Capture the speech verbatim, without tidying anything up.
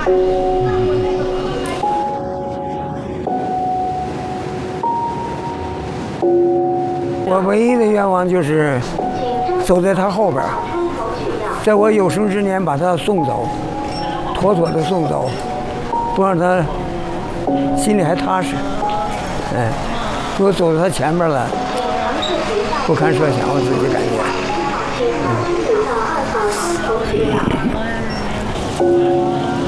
我唯一的愿望就是走在他后边，在我有生之年把他送走，妥妥的送走，不让他心里还踏实。哎，如果走到他前面了，不堪设想，我自己感觉。嗯